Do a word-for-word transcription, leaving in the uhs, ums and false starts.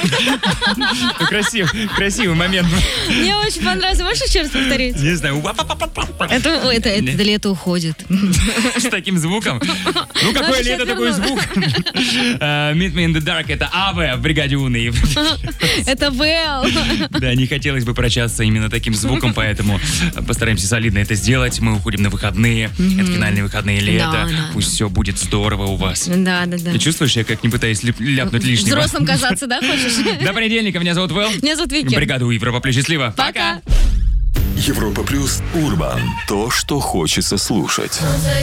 Красивый, красивый момент. Мне очень понравилось. Можешь еще раз повторить? Не знаю. Это, ой, это, это лето уходит. С таким звуком? Ну, какое лето, такой звук? Meet Me in the Dark — это АВЭ в бригаде Уны. Это Вэл. Да, не хотелось бы прощаться именно таким звуком, поэтому постараемся солидно это сделать. Мы уходим на выходные. Это финальные выходные лета. Да, да, Пусть все будет здорово у вас. Да, да, да. Ты чувствуешь, я как не пытаюсь ляп- ляпнуть лишнего? Взрослым казаться, да, хочешь? До понедельника. Меня зовут Вэл. Меня зовут Вики. Бригада У, Европа Плюс. Счастливо. Пока. Европа Плюс Урбан. То, что хочется слушать.